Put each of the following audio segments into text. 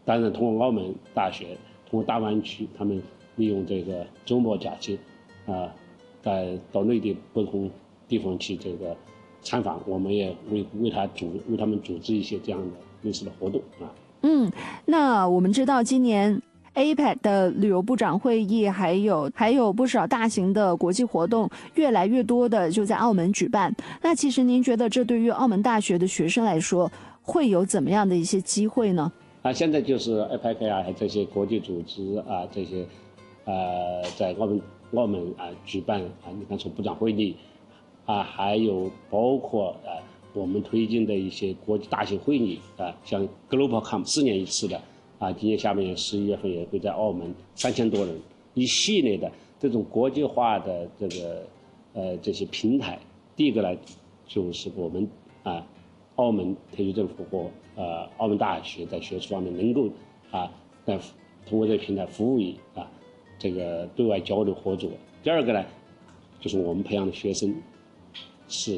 当然通过澳门大学，通过大湾区，他们利用这个周末假期到内地不同地方去这个参访，我们也为他们组织一些这样的类似的活动啊。 那我们知道今年 APEC 的旅游部长会议还有不少大型的国际活动，越来越多的就在澳门举办。那其实您觉得这对于澳门大学的学生来说，会有怎么样的一些机会呢？ 现在就是 APEC 啊，这些国际组织啊，这些在澳门举办你看从部长会议还有包括我们推进的一些国际大型会议像 GlobalCom 4年一次的今年下半年11月份也会在澳门3000多人一系列的这种国际化的这些平台。第一个呢，就是我们澳门特区政府和澳门大学在学术方面能够通过这个平台服务于这个对外交流合作。第二个呢，就是我们培养的学生是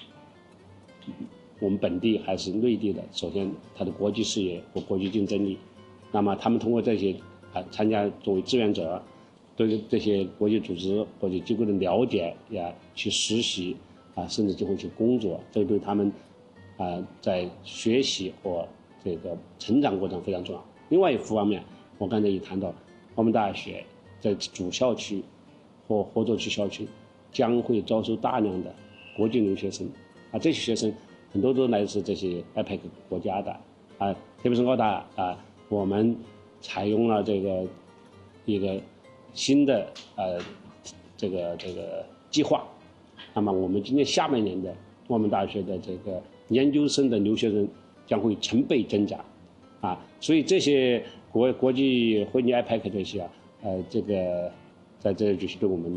我们本地还是内地的，首先他的国际视野和国际竞争力，那么他们通过这些参加作为志愿者，对这些国际组织或者机构的了解去实习甚至就会去工作，这对他们在学习和这个成长过程非常重要。另外一方面，我刚才也谈到，澳门大学在主校区或合作区校区将会招收大量的国际留学生这些学生很多都来自这些 APEC 国家的特别是澳大我们采用了这个一个新的这个计划。那么我们今年下半年的澳门大学的这个研究生的留学生将会成倍增加所以这些国际会议 APEC 这些这个在这就是对我们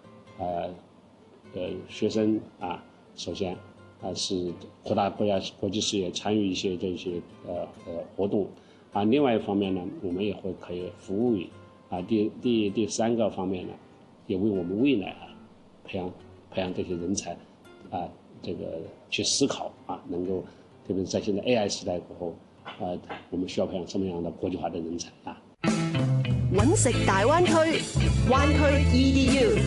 的学生首先是扩大国际视野，参与一些这些活动另外一方面呢，我们也会可以服务于第三个方面呢，也为我们未来培养这些人才这个去思考能够特别是在现在 AI 时代过后我們需要培養什麼樣的國際化的人才揾食大灣區，灣區 EDU。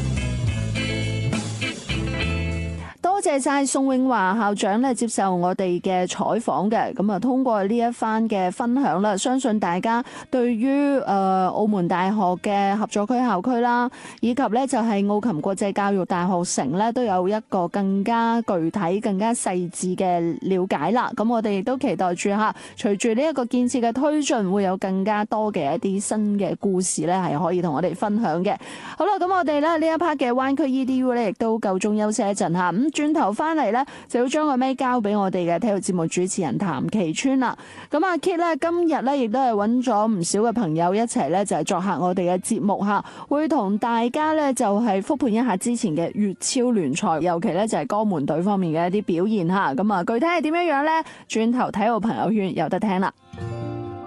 多謝晒宋永華校長咧接受我哋嘅採訪嘅，咁啊通過呢一番嘅分享啦，相信大家對於澳門大學嘅合作區校區啦，以及咧就係澳琴國際教育大學城咧，都有一個更加具體、更加細緻嘅了解啦。咁我哋亦都期待住隨住呢一個建設嘅推進，會有更加多嘅一啲新嘅故事咧，係可以同我哋分享嘅。好啦，咁我哋咧呢一 part 嘅灣區 EDU 咧，亦都夠鐘休息一陣嚇。轉頭翻嚟咧，就要將個咪交俾我哋嘅體育節目主持人譚其川啦。咁阿 Kit 咧今日咧亦都係揾咗唔少嘅朋友一齊咧，就係作客我哋嘅節目嚇，會同大家咧就係復盤一下之前嘅粵超聯賽，尤其咧就係江門隊方面嘅一啲表現嚇。咁啊，具體係點樣樣咧？轉頭體育朋友圈有得聽啦。